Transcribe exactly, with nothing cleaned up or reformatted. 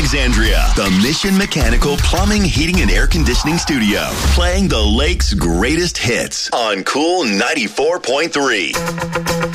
Alexandria, the Mission Mechanical Plumbing, Heating, and Air Conditioning Studio, playing the lake's greatest hits on Cool ninety-four point three.